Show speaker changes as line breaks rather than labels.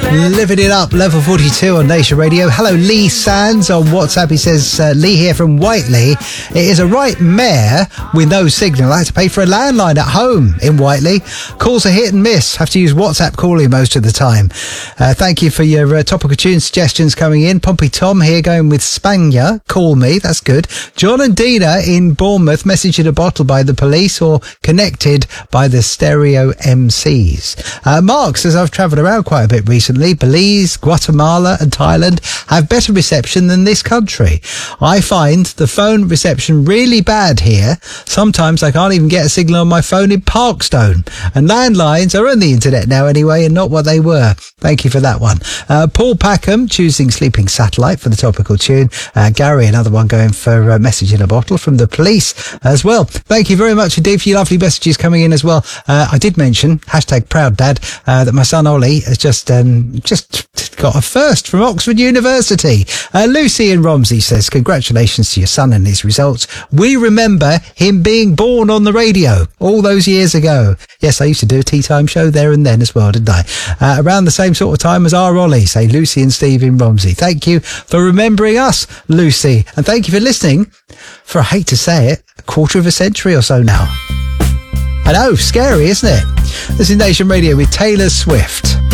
Living it up, level 42 on Nation Radio. Hello, Lee Sands on WhatsApp. He says, Lee here from Whiteley. It is a right mare with no signal. I had to pay for a landline at home in Whiteley. Calls are hit and miss. Have to use WhatsApp calling most of the time. Thank you for your topical tune suggestions coming in. Pompey Tom here going with Spania. Call me. That's good. John and Dina in Bournemouth. Message in a bottle by the police or connected by the stereo MCs. Mark says, I've travelled around quite a bit recently. Belize, Guatemala and Thailand have better reception than this country. I find the phone reception really bad here. Sometimes I can't even get a signal on my phone in Parkstone. And landlines are on the internet now anyway and not what they were. Thank you for that one. Paul Packham choosing Sleeping Satellite for the topical tune. Gary, another one going for Message in a Bottle from the police as well. Thank you very much indeed for your lovely messages coming in as well. I did mention, #ProudDad, that my son Ollie has just got a first from Oxford University. Lucy in Romsey says, congratulations to your son and his results. We remember him being born on the radio all those years ago. Yes, I used to do a tea time show there and then as well, didn't I? Around the same sort of time as our Ollie, say Lucy and Steve in Romsey. Thank you for remembering us, Lucy. And thank you for listening for, I hate to say it, a quarter of a century or so now. I know, scary, isn't it? This is Nation Radio with Taylor Swift.